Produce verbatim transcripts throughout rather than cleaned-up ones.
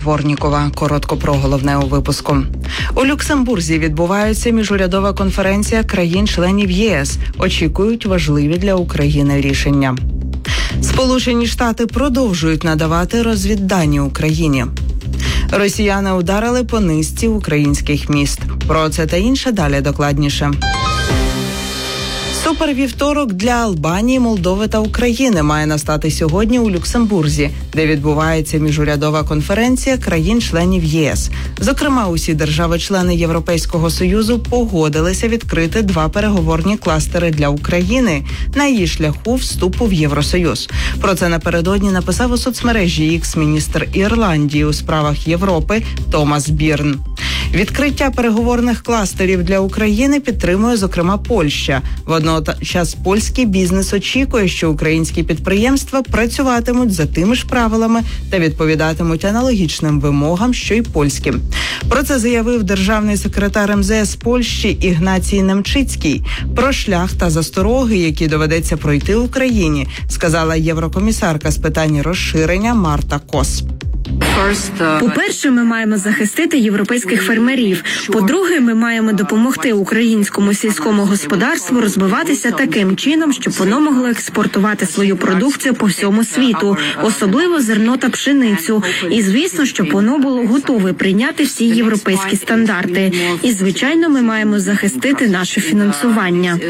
Дворнікова. Коротко про головне у випуску. У Люксембурзі відбувається міжурядова конференція країн-членів ЄС. Очікують важливі для України рішення. Сполучені Штати продовжують надавати розвіддані Україні. Росіяни ударили по низці українських міст. Про це та інше далі докладніше. Супервівторок для Албанії, Молдови та України має настати сьогодні у Люксембурзі, де відбувається міжурядова конференція країн-членів ЄС. Зокрема, усі держави-члени Європейського Союзу погодилися відкрити два переговорні кластери для України на її шляху вступу в Євросоюз. Про це напередодні написав у соцмережі Ікс міністр Ірландії у справах Європи Томас Бірн. Відкриття переговорних кластерів для України підтримує, зокрема, Польща. Водночас польський бізнес очікує, що українські підприємства працюватимуть за тими ж правилами та відповідатимуть аналогічним вимогам, що й польським. Про це заявив державний секретар емзе ес Польщі Ігнацій Немчицький. Про шлях та застороги, які доведеться пройти Україні, сказала єврокомісарка з питань розширення Марта Кос. По-перше, ми маємо захистити європейських фермерів. По-друге, ми маємо допомогти українському сільському господарству розвиватися таким чином, щоб воно могло експортувати свою продукцію по всьому світу, особливо зерно та пшеницю. І, звісно, щоб воно було готове прийняти всі європейські стандарти. І, звичайно, ми маємо захистити наше фінансування.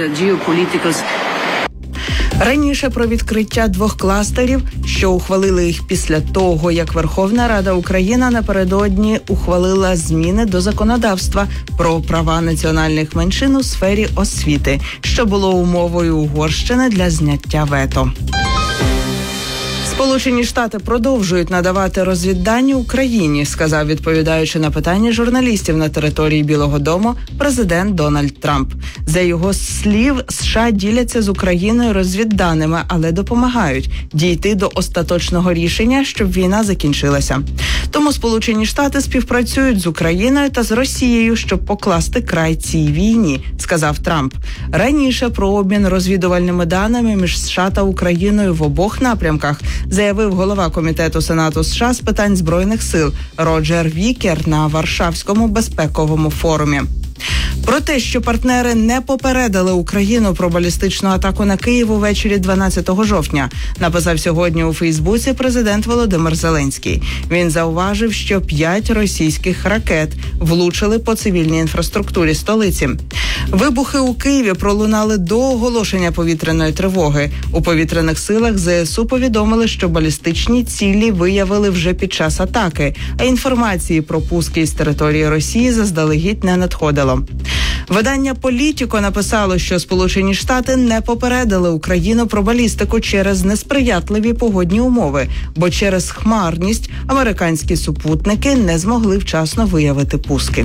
Раніше про відкриття двох кластерів, що ухвалили їх після того, як Верховна Рада України напередодні ухвалила зміни до законодавства про права національних меншин у сфері освіти, що було умовою Угорщини для зняття вето. Сполучені Штати продовжують надавати розвіддані Україні, сказав, відповідаючи на питання журналістів на території Білого дому, президент Дональд Трамп. За його слів, США діляться з Україною розвідданими, але допомагають дійти до остаточного рішення, щоб війна закінчилася. Тому Сполучені Штати співпрацюють з Україною та з Росією, щоб покласти край цій війні, сказав Трамп. Раніше про обмін розвідувальними даними між США та Україною в обох напрямках заявив голова Комітету Сенату США з питань Збройних сил Роджер Вікер на Варшавському безпековому форумі. Про те, що партнери не попередили Україну про балістичну атаку на Київ увечері дванадцятого жовтня, написав сьогодні у Фейсбуці президент Володимир Зеленський. Він зауважив, що п'ять російських ракет влучили по цивільній інфраструктурі столиці. Вибухи у Києві пролунали до оголошення повітряної тривоги. У повітряних силах зе ес у повідомили, що балістичні цілі виявили вже під час атаки, а інформації про пуски із території Росії заздалегідь не надходило. Видання «Політіко» написало, що Сполучені Штати не попередили Україну про балістику через несприятливі погодні умови, бо через хмарність американські супутники не змогли вчасно виявити пуски.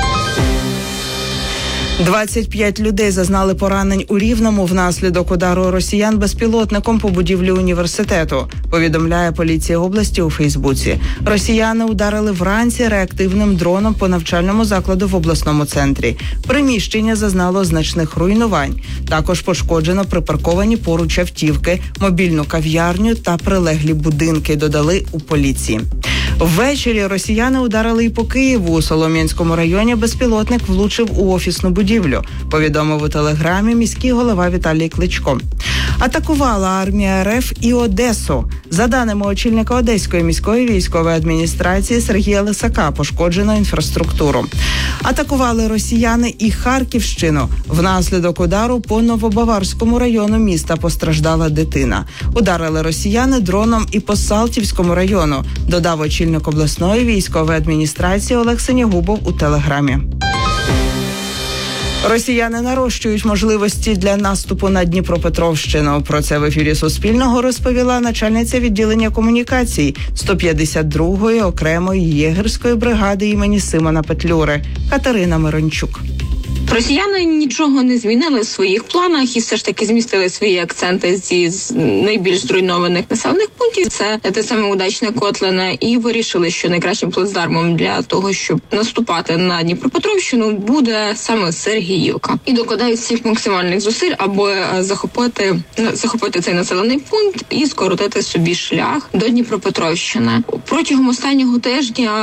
двадцять п'ять людей зазнали поранень у Рівному внаслідок удару росіян безпілотником по будівлі університету, повідомляє поліція області у Фейсбуці. Росіяни ударили вранці реактивним дроном по навчальному закладу в обласному центрі. Приміщення зазнало значних руйнувань. Також пошкоджено припарковані поруч автівки, мобільну кав'ярню та прилеглі будинки, додали у поліції. Ввечері росіяни ударили і по Києву. У Солом'янському районі безпілотник влучив у офісну будівлю, повідомив у телеграмі міський голова Віталій Кличко. Атакувала армія ер еф і Одесу. За даними очільника Одеської міської військової адміністрації Сергія Лисака, пошкоджено інфраструктуру. Атакували росіяни і Харківщину. Внаслідок удару по Новобаварському району міста постраждала дитина. Ударили росіяни дроном і по Салтівському району, додав очільник обласної військової адміністрації Олег Синягубов у телеграмі. Росіяни нарощують можливості для наступу на Дніпропетровщину. Про це в ефірі Суспільного розповіла начальниця відділення комунікацій сто п'ятдесят другої окремої єгерської бригади імені Симона Петлюри Катерина Мирончук. Росіяни нічого не змінили в своїх планах і все ж таки змістили свої акценти зі з найбільш зруйнованих населених пунктів. Це те саме Удачне, Котлине, і вирішили, що найкращим плацдармом для того, щоб наступати на Дніпропетровщину, буде саме Сергіївка. І докладають всіх максимальних зусиль, аби захопити захопити цей населений пункт і скоротити собі шлях до Дніпропетровщини. Протягом останнього тижня